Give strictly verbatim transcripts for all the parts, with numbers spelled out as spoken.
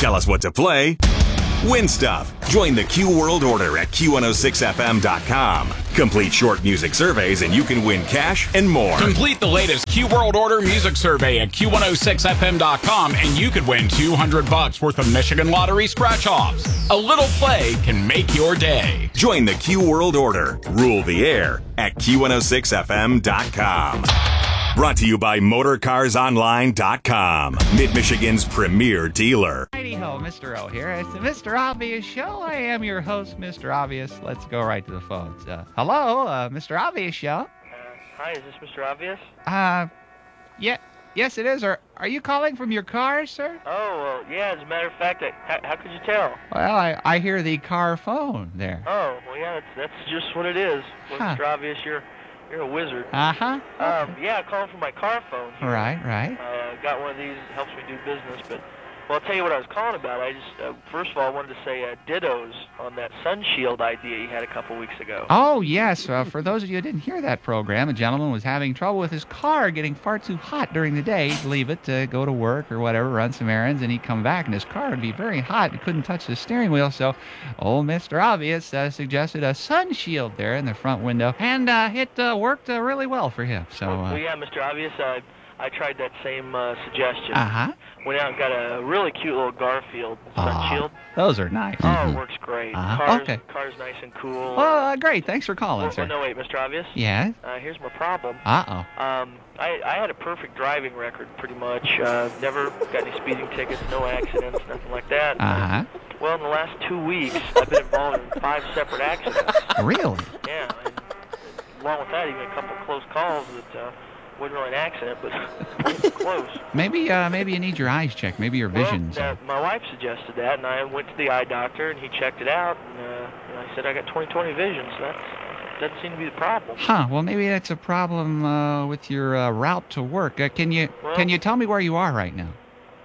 Tell us what to play. Win stuff. Join the Q World Order at Q one oh six F M dot com. Complete short music surveys and you can win cash and more. Complete the latest Q World Order music survey at Q one oh six F M dot com and you could win two hundred bucks worth of Michigan Lottery scratch-offs. A little play can make your day. Join the Q World Order. Rule the air at Q one oh six F M dot com. Brought to you by Motor Cars Online dot com, Mid-Michigan's premier dealer. Righty-ho, Mister O here. It's the Mister Obvious Show. I am your host, Mister Obvious. Let's go right to the phones. Uh, hello, uh, Mister Obvious Show. Uh, hi, is this Mister Obvious? Uh, yeah, yes it is. Are, are you calling from your car, sir? Oh, well, yeah, as a matter of fact, I, how, how could you tell? Well, I, I hear the car phone there. Oh, well, yeah, that's, that's just what it is. Well, Huh. Mister Obvious, you're, you're a wizard. Uh-huh. Um, yeah, I'm calling from my car phone here. Right, right. Uh, got one of these, helps me do business, but, well, I'll tell you what I was calling about. I just, uh, first of all, I wanted to say uh, dittos on that sun shield idea you had a couple weeks ago. Oh, yes. Uh, for those of you who didn't hear that program, a gentleman was having trouble with his car getting far too hot during the day. He'd leave it to go to work or whatever, run some errands, and he'd come back, and his car would be very hot. He couldn't touch the steering wheel, so old Mister Obvious uh, suggested a sun shield there in the front window, and uh, it uh, worked uh, really well for him. So, well, well, uh, yeah, Mister Obvious, uh, I tried that same uh, suggestion. uh-huh. Went out and got a really cute little Garfield sun Aw, shield. those are nice. Oh, it works great. Uh-huh. Car's, Okay. Car's nice and cool. Well, uh, great. Thanks for calling, Well, sir. no, wait, Mister Obvious. Yes? Uh, here's my problem. Uh-oh. Um, I, I had a perfect driving record, pretty much. Uh, never got any speeding tickets, no accidents, nothing like that. Uh-huh. Well, in the last two weeks, I've been involved in five separate accidents. Really? Yeah, and along with that, even a couple close calls that uh, wasn't really an accident, but close. Maybe, uh, maybe you need your eyes checked. Maybe your vision's... Well, uh, my wife suggested that, and I went to the eye doctor, and he checked it out, and, uh, and I said I got twenty twenty vision, so that doesn't seem to be the problem. Huh, well, maybe that's a problem uh, with your uh, route to work. Uh, can you Well- can you tell me where you are right now?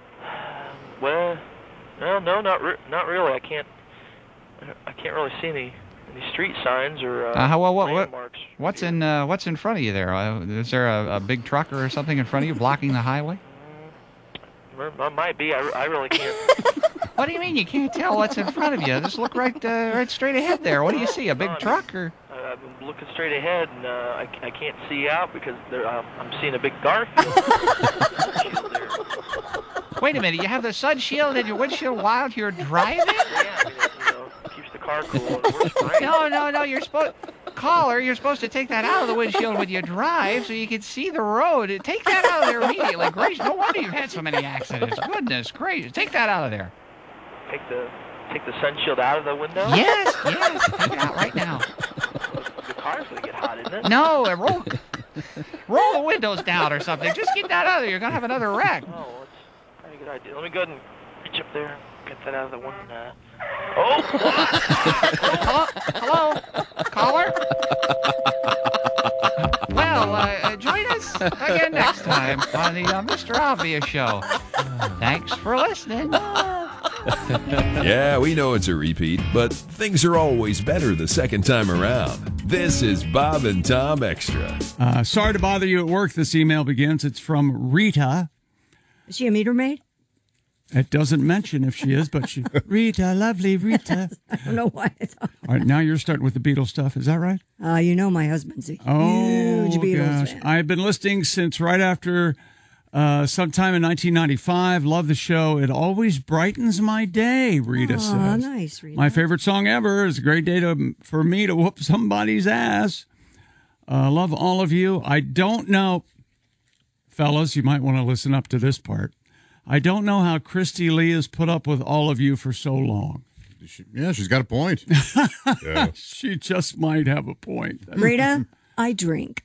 Well, no, no, not re- not really. I can't. I can't really see any any street signs or uh, Uh, well, what, what, landmarks. what's in uh, what's in front of you there? Uh, is there a, a big truck or something in front of you blocking the highway? There there might be. I, I really can't. What do you mean you can't tell what's in front of you? Just look right uh, right straight ahead there. What do you see? A big No, I mean- truck or? I- I'm looking straight ahead, and uh, I, I can't see out because there, uh, I'm seeing a big Garfield shield there. Wait a minute, you have the sun shield in your windshield while you're driving? Yeah, I mean, it, you know, keeps the car cool. And it works great. No, no, no. You're supposed, caller, you're supposed to take that out of the windshield when you drive so you can see the road. Take that out of there immediately. Gracious, no wonder you've had so many accidents. Goodness gracious, take that out of there. Take the take the sun shield out of the window. Yes, yes, take it out right now. The car's gonna get hot, isn't it? No, uh, roll, roll the windows down or something. Just get that out of there. You're gonna have another wreck. Oh, well, that's not a good idea. Let me go ahead and reach up there, get that out of the one. Uh... Oh! Hello, hello, caller. Well, uh, join us again next time on the uh, Mister Obvious Show. Thanks for listening. Yeah, we know it's a repeat, but things are always better the second time around. This is Bob and Tom Extra. Uh, sorry to bother you at work. This email begins. It's from Rita. Is she a meter maid? It doesn't mention if she is, but she... Rita, lovely Rita. I don't know why I thought. All right, now you're starting with the Beatles stuff. Is that right? Uh, you know my husband's a Oh, huge Beatles gosh. fan. I've been listening since right after uh, sometime in nineteen ninety-five. Love the show. It always brightens my day, Rita Aw, says. nice, Rita. My favorite song ever. It's a great day to, for me to whoop somebody's ass. Uh, love all of you. I don't know, fellas, you might want to listen up to this part. I don't know how Christy Lee has put up with all of you for so long. She, yeah, she's got a point. Yeah. She just might have a point. Rita, I drink.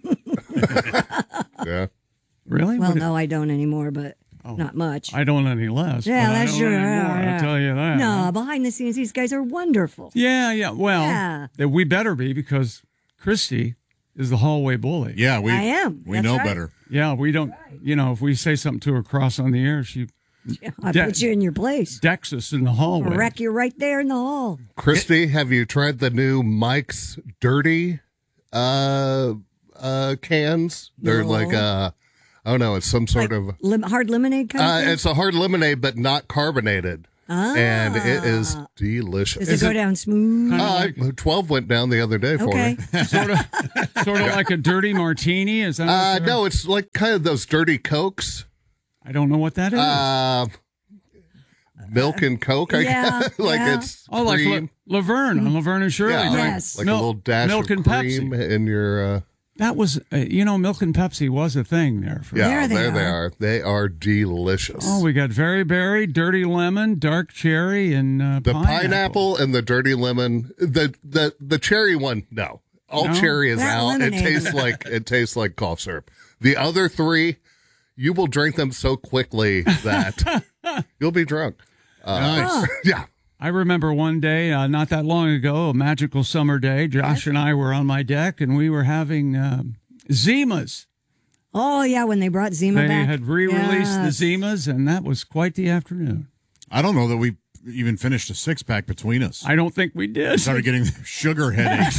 Yeah. Really? Well, What- no, I don't anymore, but Oh. not much. I don't any less. yeah, but I that's don't true. anymore, Yeah, yeah. I'll tell you that. No, behind the scenes, these guys are wonderful. Yeah, yeah. Well, Yeah. that we better be because Christy is the hallway bully. Yeah, we I am. we That's know right. better. Yeah, we don't, you know, if we say something to her cross on the air, she Yeah, I De- put you in your place. decks us in the hallway. Wreck you right there in the hall. Christy, have you tried the new Mike's Dirty uh uh cans? They're No. like uh Oh, no, it's some sort Like of... lim- hard lemonade kind of Uh, thing? it's a hard lemonade, but not carbonated. Ah. And it is delicious. Does it go down smooth? Uh, twelve went down the other day for Okay. me. Sort of, sort of like a dirty martini. Is that? what Uh, they're- no, it's like kind of those dirty Cokes. I don't know what that is. Uh, milk and Coke, I Yeah, guess. like yeah. it's oh, like cream. La- Laverne on Laverne and Shirley. yeah, drink Yes. like milk, a little dash milk of and cream Pepsi. in your... Uh, That was, uh, you know, milk and Pepsi was a thing there. For yeah, There they there they are. are. They are delicious. Oh, we got very berry, dirty lemon, dark cherry, and uh, the pineapple. pineapple and the dirty lemon. The the the cherry one, no. All No? cherry is That out. It lemonade. tastes like it tastes like cough syrup. The other three, you will drink them so quickly that you'll be drunk. Uh, Nice. Yeah. I remember one day, uh, not that long ago, a magical summer day. Josh and I were on my deck, and we were having um, Zimas. Oh, yeah, when they brought Zima They back. had re-released Yes. the Zimas, and that was quite the afternoon. I don't know that we even finished a six pack between us. I don't think we did. started getting sugar headaches.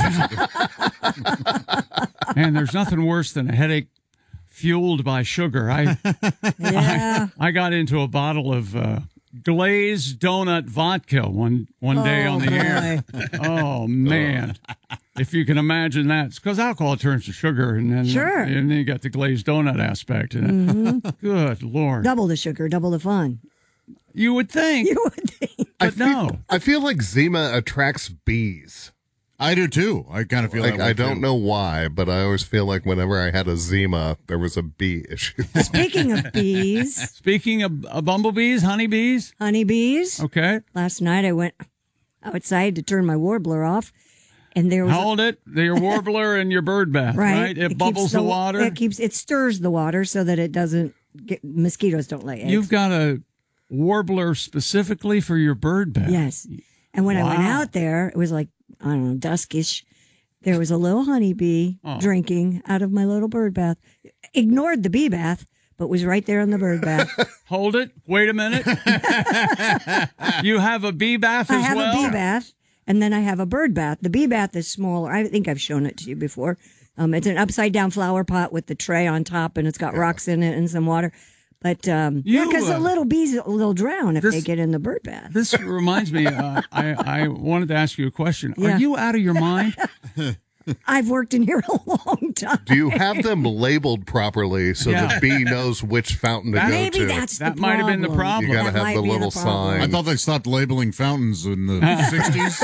And there's nothing worse than a headache fueled by sugar. I Yeah. I got into a bottle of uh, glazed donut vodka one one day Oh, on the air. Oh man, if you can imagine that, it's because alcohol turns to sugar, and then Sure. and then you got the glazed donut aspect. And Good Lord, Double the sugar, double the fun. you would think, You would think. I but feel, no. I feel like Zima attracts bees. I do too. I kind of feel Like that way I don't too. know why, but I always feel like whenever I had a Zima, there was a bee issue. Speaking of bees, Speaking of uh, bumblebees, honeybees, honeybees, okay, last night I went outside to turn my warbler off, and there was a- hold it. Your warbler and your bird bath, right. right? It, keeps bubbles the, water. It keeps it stirs the water so that it doesn't get mosquitoes don't lay eggs. You've got a warbler specifically for your bird bath. Yes. And when I went Wow. out there, it was like, I don't know, duskish. There was a little honeybee Oh. drinking out of my little bird bath. Ignored the bee bath, but was right there in the bird bath. Hold it. Wait a minute. You have a bee bath I as have well? a bee bath, and then I have a bird bath. The bee bath is smaller. I think I've shown it to you before. Um, it's an upside down flower pot with the tray on top, and it's got rocks in it and some water. But um, yeah, You, because uh, the little bees will drown if this- they get in the bird bath. This reminds me, uh, I, I wanted to ask you a question. Yeah. Are you out of your mind? I've worked in here a long time. Do you have them labeled properly so Yeah. the bee knows which fountain to go Maybe to? that's That the might have been the problem. You gotta That have might the be little problem. sign. I thought they stopped labeling fountains in the sixties.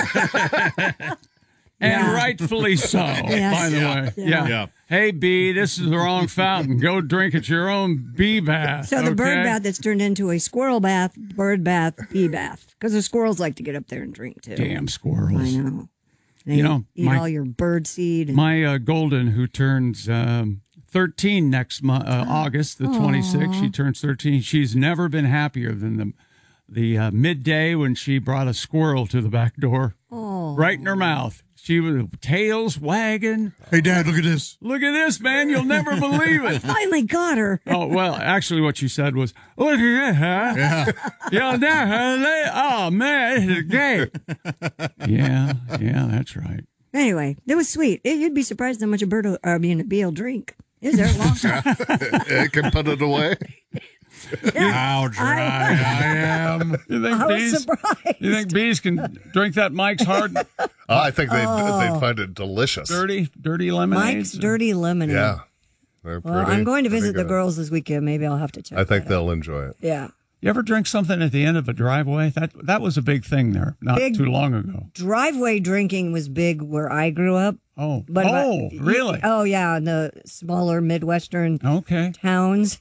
And Yeah. rightfully so, Yes. by the Yeah. way. Yeah. Yeah. Hey, bee, this is the wrong fountain. Go drink at your own bee bath. So the bird okay? bath that's turned into a squirrel bath, bird bath, bee bath. Because the squirrels like to get up there and drink too. Damn I squirrels. know. They You know, eat my- all your bird seed. And, My uh, golden, who turns um, thirteen next month, uh, August the twenty-sixth, she turns thirteen. She's never been happier than the the uh, midday when she brought a squirrel to the back door, oh, right in her mouth. She was tails wagging. Hey, Dad, look at this. Look at this, man! You'll never believe it. finally got her. Oh well, actually, what she said was, "Look at that, huh? Yeah. You'll never believe. Oh man, this is great." Yeah, yeah, that's right. Anyway, it was sweet. It, you'd be surprised how much a bird, will, I mean, a bee will drink. Is there a long time? It can put it away. How dry I, am. You think I was bees? surprised. You think bees can drink that Mike's hard, Oh, I think they'd, Oh. they'd find it delicious. dirty, dirty lemonade? Mike's Dirty Lemonade. Yeah. They're Well, pretty- I'm going to pretty visit the good. girls this weekend. Maybe I'll have to check I think that they'll enjoy it. out. Yeah. You ever drink something at the end of a driveway? That that was a big thing there, not Big- too long ago. Driveway drinking was big where I grew up. Oh, But oh, about- really? Oh, yeah. In the smaller Midwestern Okay. towns.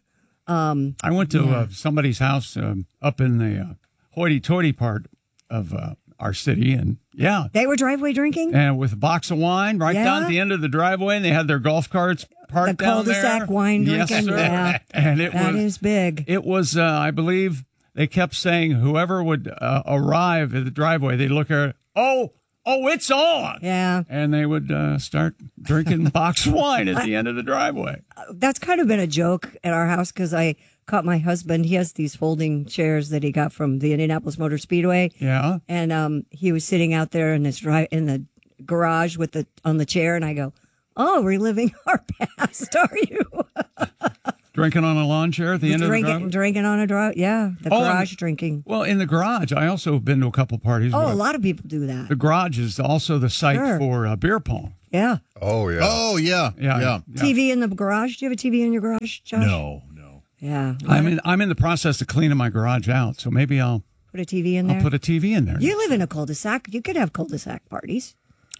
I went to uh, somebody's house um, up in the uh, hoity-toity part of uh, our city, and yeah, They were driveway drinking? and with a box of wine right Yeah. down at the end of the driveway, and they had their golf carts parked The down there. cul-de-sac wine Yes, drinking, sir. yeah. And it That was is big. it was uh, I believe they kept saying whoever would uh, arrive at the driveway, they'd look at, oh, oh, it's on. Yeah. And they would uh, start drinking box wine at the end of the driveway. That's kind of been a joke at our house because I caught my husband. He has these folding chairs that he got from the Indianapolis Motor Speedway. Yeah. And um, he was sitting out there in his drive in the garage with the on the chair, and I go, "Oh, reliving our past, are you?" Drinking on a lawn chair at the end drinking, of the driveway? Drinking on a drive. Yeah, the Oh, garage and- drinking. Well, in the garage. I also have been to a couple parties. Oh, where a lot of people do that. The garage is also the site Sure. for uh, beer pong. Yeah. Oh, yeah. Oh, yeah. Yeah, Yeah. yeah. T V in the garage. Do you have a T V in your garage, Josh? No, no. Yeah. I'm in. I'm in the process of cleaning my garage out, so maybe I'll Put a T V in there. I'll put a T V in there. You live in a cul-de-sac. You could have cul-de-sac parties.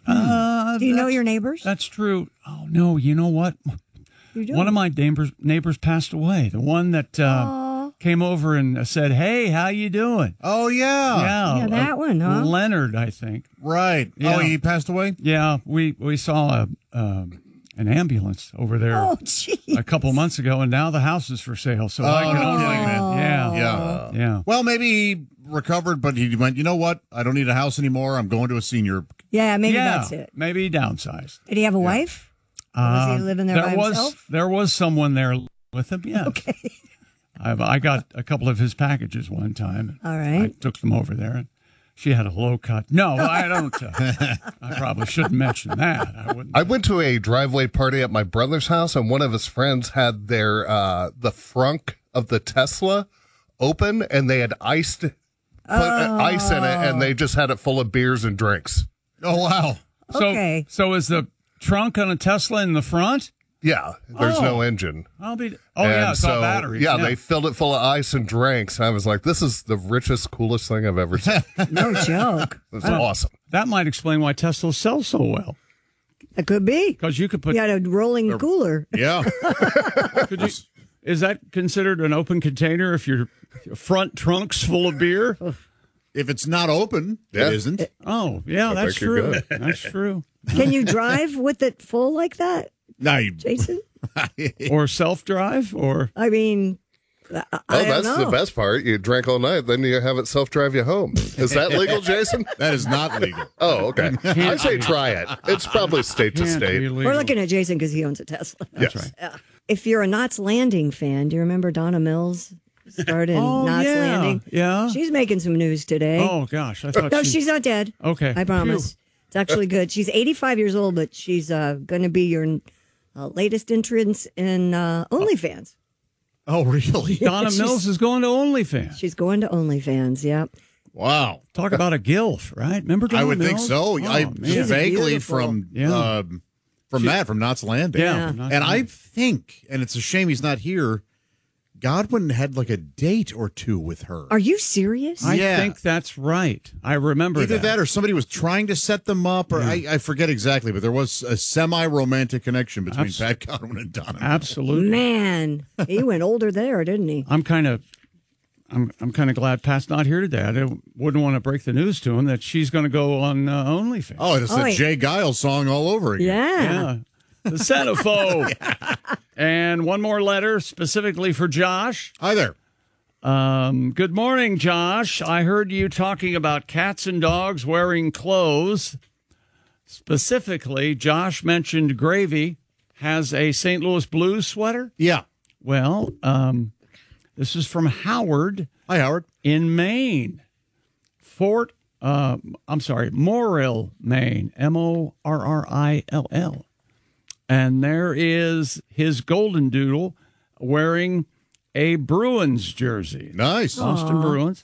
Uh, Do you know that's- your neighbors? That's true. Oh no, you know what? You do. One of my neighbors neighbors passed away. The one that uh, Aw. came over and said, "Hey, how you doing?" Oh, yeah. yeah, Yeah, that uh, one, huh? Leonard, I think. Right. Yeah. Oh, he passed away? Yeah, we we saw a um, an ambulance over there Oh, gee. a couple months ago, and now the house is for sale. So I Oh, can no only, kidding, man. yeah, Yeah. yeah. Well, maybe he recovered, but he went, you know what? I don't need a house anymore. I'm going to a senior. Yeah, maybe yeah, that's it. maybe he downsized. Did he have a wife? Or was he Uh, living there, by was himself? there was someone there with him. Yes. Okay. I've, I got a couple of his packages one time. All I right. took them over there, and she had a low cut. No, I don't. Uh, I probably shouldn't mention that. I wouldn't. I went to a driveway party at my brother's house, and one of his friends had their uh, the frunk of the Tesla open, and they had iced put Oh. ice in it, and they just had it full of beers and drinks. Oh, wow. so, Okay. So is the trunk on a Tesla in the front? Yeah, there's Oh. no engine. I'll be. Oh And yeah, it's so, all batteries. Yeah, they filled it full of ice and drinks. And I was like, this is the richest, coolest thing I've ever seen. No joke. It's awesome. That might explain why Tesla sells so well. It could be. Because you could put. You had a rolling cooler. Yeah. Could you, is that considered an open container if your front trunk's full of beer? If it's not open, Yeah. it isn't. Oh yeah, I that's think you're true. good. That's true. Can you drive with it full like that, No, you, Jason? Or self drive, or I mean, I, I Oh, don't that's know. the best part. You drank all night, then you have it self-drive you home. Is that legal, Jason? that is not legal. Oh, okay. I say try it. It's probably state to can't state. be legal. We're looking at Jason because he owns a Tesla. Yes. right. Yeah. If you're a Knots Landing fan, do you remember Donna Mills started in Oh, Knots yeah. Landing? Yeah. She's making some news today. Oh gosh, I thought no, she- she's not dead. Okay. I promise. It's actually good. She's eighty-five years old, but she's uh, going to be your uh, latest entrance in uh, OnlyFans. Oh, really? Donna she's- Mills is going to OnlyFans. She's going to OnlyFans, yep. Wow. Talk about a gilf, right? Remember Donna I would think Mills? so. Oh, I man. She's vaguely beautiful. from Yeah. um, from that, from Knots Landing. Yeah. Yeah. And I think, and it's a shame he's not here, Godwin had like a date or two with her. Are you serious? I Yeah. think that's right. I remember Either that. that or somebody was trying to set them up, or I, I forget exactly, but there was a semi-romantic connection between Abs- Pat Godwin and Donna. Absolutely. Man, he went older there, didn't he? I'm kind of, I'm, I'm kind of glad Pat's not here today. I didn't, wouldn't want to break the news to him that she's going to go on uh, OnlyFans. Oh, it's Oh, the wait. Jay Giles song all over again. Yeah. yeah. The Centiphobe. And one more letter specifically for Josh. Hi there. Um, good morning, Josh. I heard you talking about cats and dogs wearing clothes. Specifically, Josh mentioned Gravy has a Saint Louis Blues sweater. Yeah. Well, um, this is from Howard Hi, Howard. in Maine. Fort, uh, I'm sorry, Morrill, Maine. M O R R I L L. And there is his golden doodle wearing a Bruins jersey. Nice. Boston Bruins.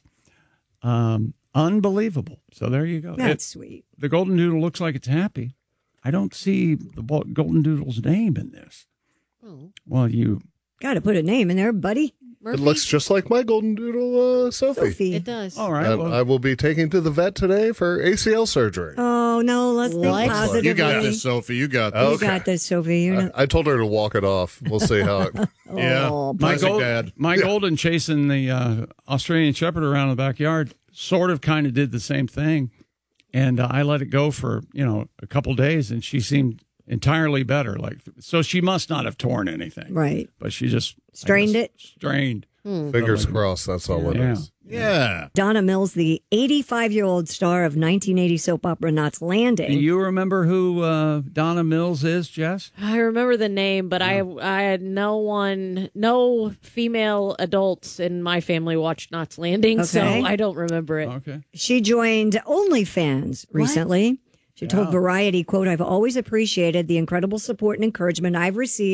Um, unbelievable. So there you go. That's It- sweet. the golden doodle looks like it's happy. I don't see the bo- golden doodle's name in this. Well, you Got to put a name in there, buddy. It looks just like my golden doodle, uh, Sophie. Sophie. It does. all right. And well, I will be taking to the vet today for A C L surgery. Oh, no, let's think What? positively. You got this, Sophie. You got this. You Okay. got this, Sophie. You're not- I, I told her to walk it off. We'll see how it. Yeah. Oh, my, Classic gold, dad. my golden chasing the uh, Australian Shepherd around the backyard sort of kind of did the same thing. And uh, I let it go for, you know, a couple days, and she seemed entirely better. Like, so she must not have torn anything. right. But she just I Strained guess, it? Strained. Fingers crossed. That's all it is. Yeah. Yeah. Donna Mills, the eighty-five-year-old star of nineteen eighty soap opera Knots Do Landing. you remember who uh, Donna Mills is, Jess? I remember the name, but I I had no one, no female adults in my family watched Knots Landing, so Okay. I don't remember it. Okay. She joined OnlyFans recently. She told Variety, quote, I've always appreciated the incredible support and encouragement I've received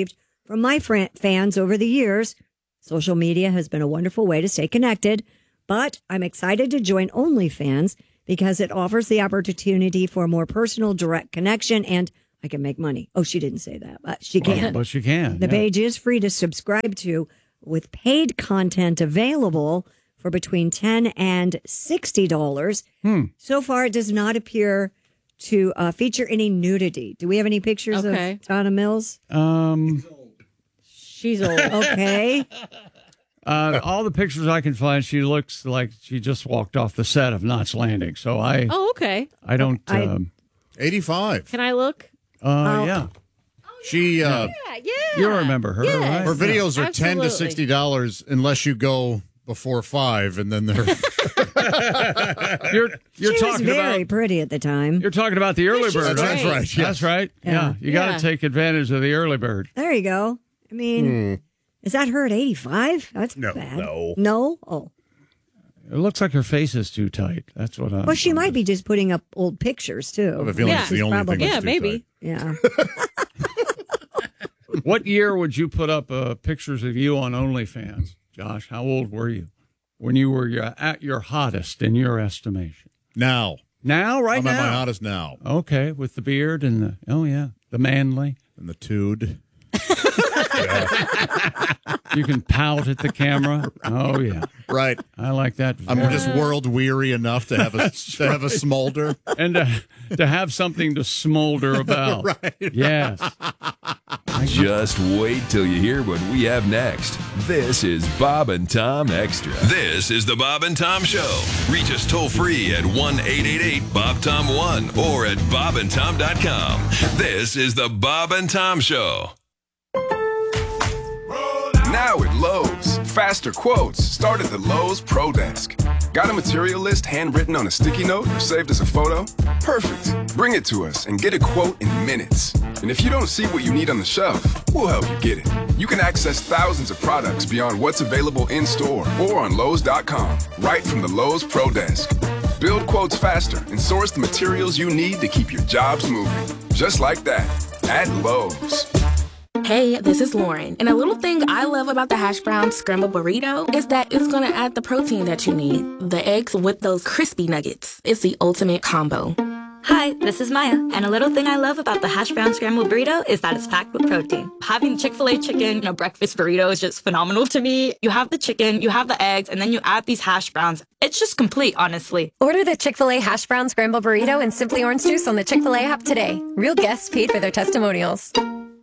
from my fr- fans over the years. Social media has been a wonderful way to stay connected, but I'm excited to join OnlyFans because it offers the opportunity for a more personal, direct connection, and I can make money. Oh, she didn't say that, but she can. Well, but she can. The yeah. page is free to subscribe to, with paid content available for between ten dollars and sixty dollars. Hmm. So far, it does not appear to uh, feature any nudity. Do we have any pictures Okay. of Donna Mills? Um, She's old. Okay. uh, all the pictures I can find, she looks like she just walked off the set of Knots Landing. So I, Oh, okay. I don't. I- Um, eighty-five. Can I look? uh, yeah, She, uh, Yeah, yeah. you remember her, Yes. right? her videos are ten to Absolutely. sixty dollars unless you go before five, and then they're You're you're she was talking very about pretty at the time. you're talking about the early she's bird. That's right? great. right. Yes. That's right. Yeah, Yeah. you got to Yeah. take advantage of the early bird. There you go. I mean, is that her at eighty-five? That's No, bad. no. No? Oh. It looks like her face is too tight. That's what I'm. Well, she might be just putting up old pictures, too. I have a feeling Yeah. it's the only Probably- thing. that's Yeah, too maybe. tight. Yeah. What year would you put up uh, pictures of you on OnlyFans, Josh? How old were you when you were your, at your hottest in your estimation? Now, Now, right I'm now. at my hottest now, Okay, with the beard and the oh yeah, the manly. and the tude. You can pout at the camera. Oh yeah, Right. I like that. I'm very- just world weary enough to have a to have a smolder. and to, to have something to smolder about. Right. Yes. Just wait till you hear what we have next. This is Bob and Tom Extra. This is the Bob and Tom Show. Reach us toll free at one eight eight eight Bob Tom one or at bob and tom dot com. This is the Bob and Tom Show. Now at Lowe's, faster quotes start at the Lowe's Pro Desk. Got a material list handwritten on a sticky note or saved as a photo? Perfect. Bring it to us and get a quote in minutes. And if you don't see what you need on the shelf, we'll help you get it. You can access thousands of products beyond what's available in store or on Lowe's dot com, right from the Lowe's Pro Desk. Build quotes faster and source the materials you need to keep your jobs moving. Just like that, at Lowe's. Hey, this is Lauren, and a little thing I love about the hash brown scrambled burrito is that it's going to add the protein that you need. The eggs with those crispy nuggets. It's the ultimate combo. Hi, this is Maya, and a little thing I love about the hash brown scrambled burrito is that it's packed with protein. Having Chick-fil-A chicken in a breakfast burrito is just phenomenal to me. You have the chicken, you have the eggs, and then you add these hash browns. It's just complete, honestly. Order the Chick-fil-A hash brown scrambled burrito and Simply Orange Juice on the Chick-fil-A app today. Real guests paid for their testimonials.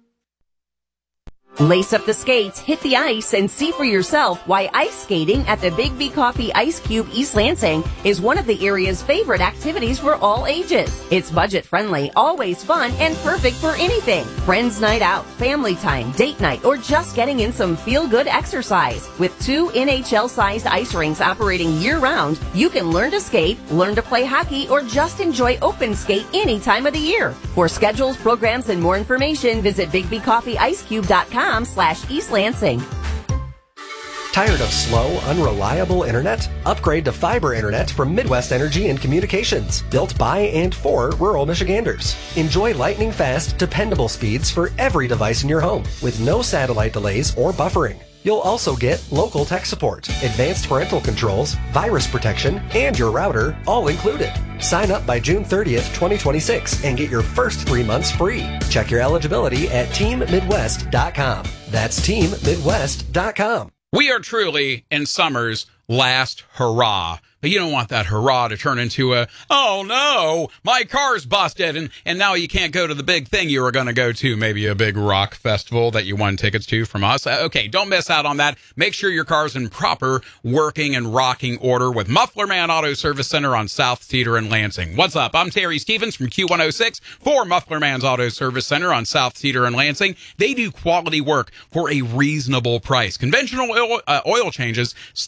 Lace up the skates, hit the ice, and see for yourself why ice skating at the Big B Coffee Ice Cube East Lansing is one of the area's favorite activities for all ages. It's budget-friendly, always fun, and perfect for anything. Friends night out, family time, date night, or just getting in some feel-good exercise. With two N H L-sized ice rinks operating year-round, you can learn to skate, learn to play hockey, or just enjoy open skate any time of the year. For schedules, programs, and more information, visit big b coffee ice cube dot com slash East Lansing. Tired of slow, unreliable internet? Upgrade to fiber internet from Midwest Energy and Communications, built by and for rural Michiganders. Enjoy lightning fast, dependable speeds for every device in your home, with no satellite delays or buffering. You'll also get local tech support, advanced parental controls, virus protection, and your router all included. Sign up by June thirtieth, twenty twenty-six and get your first three months free. Check your eligibility at team midwest dot com. That's team midwest dot com. We are truly in summer's last hurrah. But you don't want that hurrah to turn into a, oh no, my car's busted, and, and now you can't go to the big thing you were going to go to, maybe a big rock festival that you won tickets to from us. Okay, don't miss out on that. Make sure your car's in proper working and rocking order with Muffler Man Auto Service Center on South Cedar and Lansing. What's up? I'm Terry Stevens from Q one oh six for Muffler Man's Auto Service Center on South Cedar and Lansing. They do quality work for a reasonable price. Conventional oil, uh, oil changes start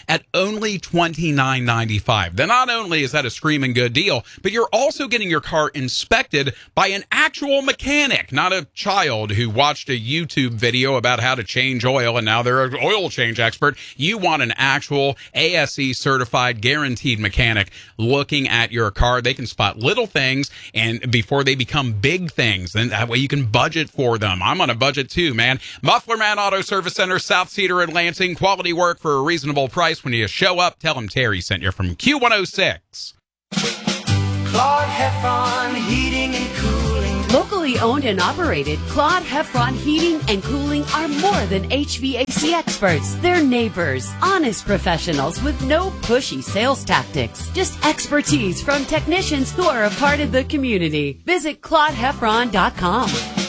at only twenty-nine ninety-five. Then not only is that a screaming good deal, but you're also getting your car inspected by an actual mechanic, not a child who watched a YouTube video about how to change oil and now they're an oil change expert. You want an actual A S E certified, guaranteed mechanic looking at your car. They can spot little things and before they become big things. And that way you can budget for them. I'm on a budget too, man. Muffler Man Auto Service Center, South Cedar and Lansing. Quality work for a reasonable price. When you show up, tell them Terry sent you from Q one oh six. Claude Heffron Heating and Cooling. Locally owned and operated, Claude Heffron Heating and Cooling are more than H V A C experts. They're neighbors, honest professionals with no pushy sales tactics. Just expertise from technicians who are a part of the community. Visit Claude Heffron dot com.